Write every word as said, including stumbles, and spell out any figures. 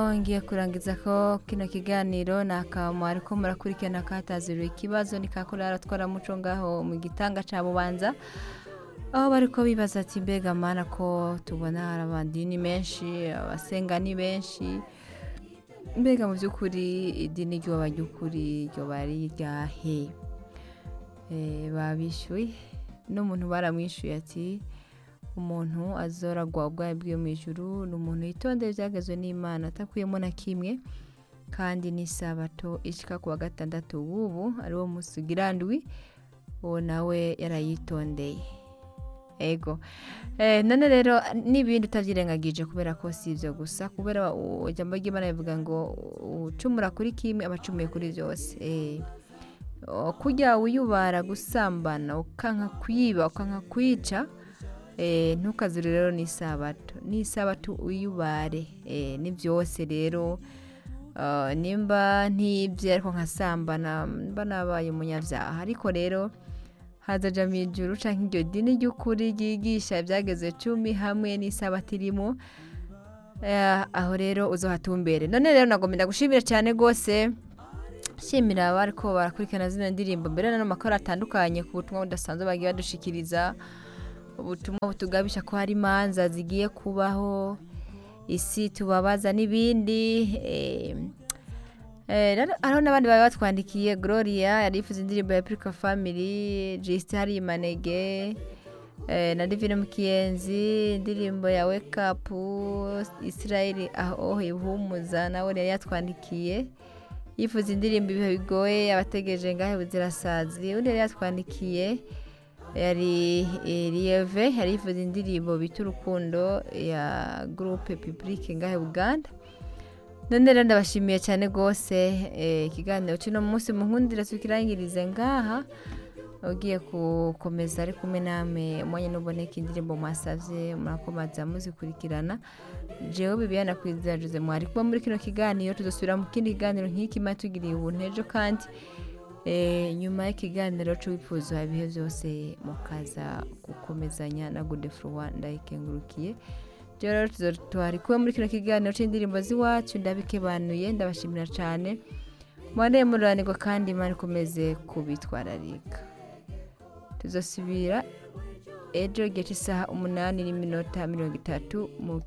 ngiye kurangiza ko kino kiganiro nakamo ariko murakurikirana katazira ikibazo nikakorara twaramuco ngaho mu gitanga ca Bubanza aho bariko bibaza ati mbega mana ko tubona abandini menshi abasenga ni benshi mbega mu byukuri idini ryo baryukuri ryo bari ryahe eh babishuye n'umuntu baramwishuye ati umuntu azoragwa ubwaye bwiyo mu ijuru n'umuntu yitondeye byagezwe n'Imana atakuyemo na kimwe kandi ni sabato ishika kuwa gatandatu ubu ari wo musugirandwi uwo nawe yarayitondeye ego eh none rero nibindi utavyirengagije kubera ko sivyo gusa kubera ijambo ry'Imana bivuga ngo ucumura kuri kimwe abacumuye kuri byose eh kujya uyubara gusambana ukanka kwiba ukanka kwica eh ntukazure rero ni sabato ni sabato uyubare eh ni byose rero uh, nimba ntibye ariko nkasambana mba nabaye umunyavyaha ariko rero hazaja mu ijuru canke iryo dini ry'ukuri ryigisha ibyageze cumi hamwe n'isabato irimo eh, aho rero uzohatumbere none rero nagomba gushimira cyane gose shimira bariko barakurikirana zino ndirimbo mbere no makora atandukanye ku butumwa budasanzwe bagiye badushikiriza ubutumwa butugabisha ko hari manza zigiye kubaho isi tubabaza nibindi eh eh araho nabandi baye batwandikiye Gloria yarifuza indirimbo ya Africa Family Just hari Manege eh na Divine Mukiyenzi indirimbo ya Wake Up Israeli aho ihumuza nawe yari yatwandikiye yifuza indirimbo ibihe bigoye abategereje ngahe buzirasazi undi yari yatwandikiye yari Lieve yari yifuza indirimbo bita urukundo ya groupe publique ngahe Uganda none rero ndabashimiye cyane gose ikiganiro eh, cyo munsi mu nkundira tukirangirize ngaha ugiye gukomeza ari kumwe name umwanya nuboneka indirimbo mwasavye murakomaza muzikurikirana jewe Bibiana kwizera Jose mwari kuba muri kino kiganiro tuzosubira mu kindi kiganiro nk'iki matugiriye ubuntejo kandi eh nyuma y'ikiganiro cyo wifuza ibihe byose mukaza gukomezanya na Good Flow ndayikengurukiye rero tuzotwari kuba muri kino kiganiro c'indirimbo ziwacu ndabikebanuye ndabashimira cyane mwande muranirwa kandi Imana ikomeze kubitwararika tuzosubira ejo gihe cy'isaha umunani n'iminota mirongo itatu mu